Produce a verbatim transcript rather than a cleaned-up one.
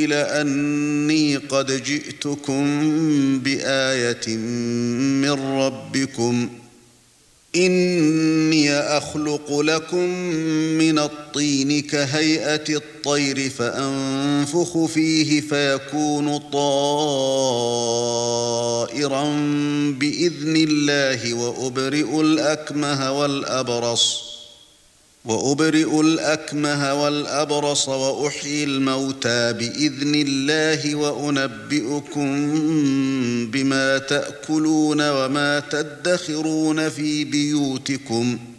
قيل أني قد جئتكم بآية من ربكم إني أخلق لكم من الطين كهيئة الطير فأنفخ فيه فيكون طائرا بإذن الله وأبرئ الأكمه والأبرص وأبرئ الأكمه والأبرص وأحيي الموتى بإذن الله وأنبئكم بما تأكلون وما تدخرون في بيوتكم